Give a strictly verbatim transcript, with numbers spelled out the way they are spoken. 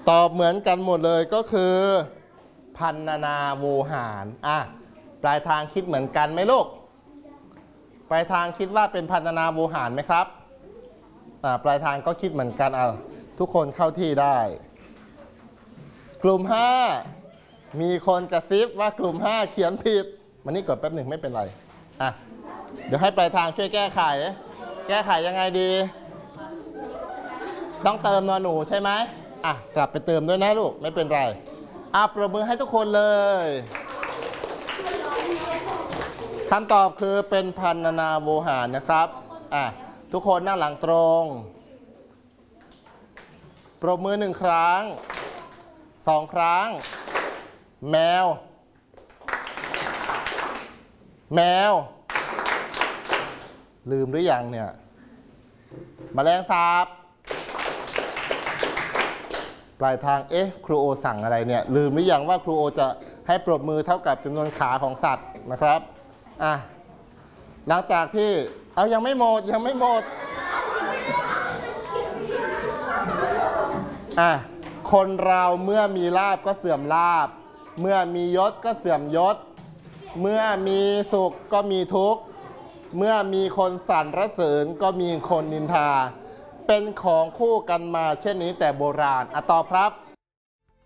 ตอบเหมือนกันหมดเลยก็คือพันนาโวหารอ่ะปลายทางคิดเหมือนกันไหมลูกปลายทางคิดว่าเป็นพันนาโวหารไหมครับอ่าปลายทางก็คิดเหมือนกันเอาทุกคนเข้าที่ได้กลุ่มห้ามีคนกระซิบว่ากลุ่มห้าเขียนผิดมันนี่กดแป๊บหนึ่งไม่เป็นไรอ่ะเดี๋ยวให้ปลายทางช่วยแก้ไขแก้ไขยังไงดีต้องเติมนอหนูใช่ไหมอ่ะกลับไปเติมด้วยนะลูกไม่เป็นไรอ่ะปรบมือให้ทุกคนเลยคำตอบคือเป็นพันนาโวหารนะครับอ่ะทุกคนนั่งหลังตรงปรบมือหนึ่งครั้งสองครั้งแมวแมวลืมหรือยังเนี่ยแมลงสาบปลายทางเอ๊ะครูโอสั่งอะไรเนี่ยลืมหรือยังว่าครูโอจะให้ปรบมือเท่ากับจำนวนขาของสัตว์นะครับอ่ะหลังจากที่เอายังไม่หมดยังไม่หมดอ่ะคนเราเมื่อมีลาภก็เสื่อมลาภเมื่อมียศก็เสื่อมยศเมื่อมีสุขก็มีทุกข์เมื่อมีคนสรรเสริญก็มีคนนินทาเป็นของคู่กันมาเช่นนี้แต่โบราณอ่ะตอบครับ